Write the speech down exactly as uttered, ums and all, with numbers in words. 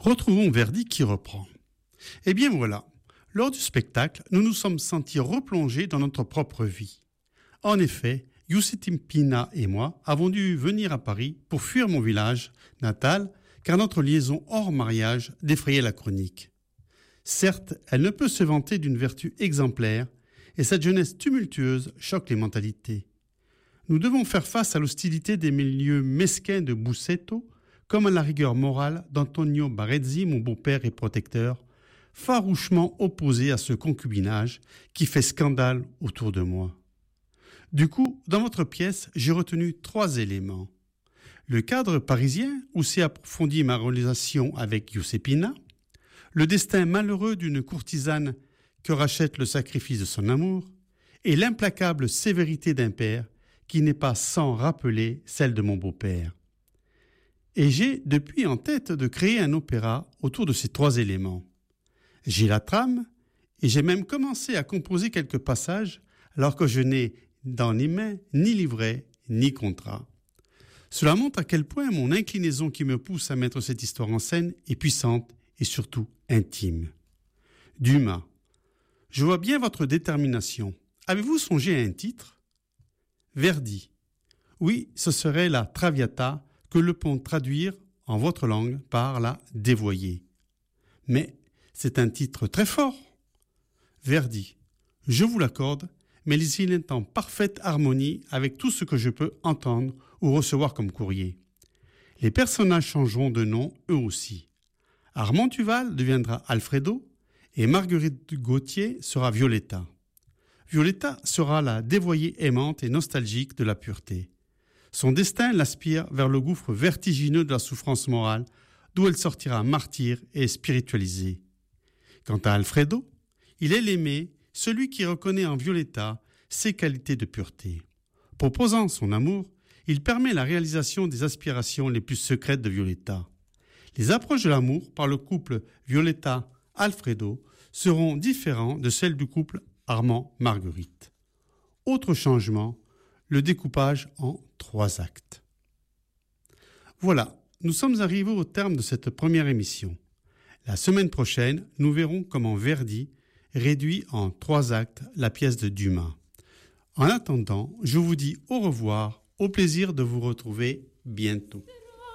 Retrouvons Verdi qui reprend. Eh bien voilà, lors du spectacle, nous nous sommes sentis replongés dans notre propre vie. En effet, Giuseppe Pina et moi avons dû venir à Paris pour fuir mon village natal, car notre liaison hors mariage défrayait la chronique. Certes, elle ne peut se vanter d'une vertu exemplaire, et cette jeunesse tumultueuse choque les mentalités. Nous devons faire face à l'hostilité des milieux mesquins de Busseto, comme à la rigueur morale d'Antonio Barezzi, mon beau-père et protecteur, farouchement opposé à ce concubinage qui fait scandale autour de moi. Du coup, dans votre pièce, j'ai retenu trois éléments. Le cadre parisien, où s'est approfondie ma relation avec Giuseppina, le destin malheureux d'une courtisane que rachète le sacrifice de son amour, et l'implacable sévérité d'un père qui n'est pas sans rappeler celle de mon beau-père. Et j'ai depuis en tête de créer un opéra autour de ces trois éléments. J'ai la trame, et j'ai même commencé à composer quelques passages alors que je n'ai dans les mains ni livret ni contrat. Cela montre à quel point mon inclinaison qui me pousse à mettre cette histoire en scène est puissante et surtout intime. Dumas, je vois bien votre détermination. Avez-vous songé à un titre ? Verdi, oui, ce serait la Traviata que le pont traduire en votre langue par la dévoyée. Mais c'est un titre très fort. Verdi, je vous l'accorde, mais il est en parfaite harmonie avec tout ce que je peux entendre ou recevoir comme courrier. Les personnages changeront de nom eux aussi. Armand Duval deviendra Alfredo et Marguerite Gauthier sera Violetta. Violetta sera la dévoyée aimante et nostalgique de la pureté. Son destin l'aspire vers le gouffre vertigineux de la souffrance morale, d'où elle sortira martyre et spiritualisée. Quant à Alfredo, il est l'aimé, celui qui reconnaît en Violetta ses qualités de pureté. Proposant son amour, il permet la réalisation des aspirations les plus secrètes de Violetta. Les approches de l'amour par le couple Violetta-Alfredo seront différentes de celles du couple Armand-Marguerite. Autre changement, le découpage en trois actes. Voilà, nous sommes arrivés au terme de cette première émission. La semaine prochaine, nous verrons comment Verdi réduit en trois actes la pièce de Dumas. En attendant, je vous dis au revoir, au plaisir de vous retrouver bientôt.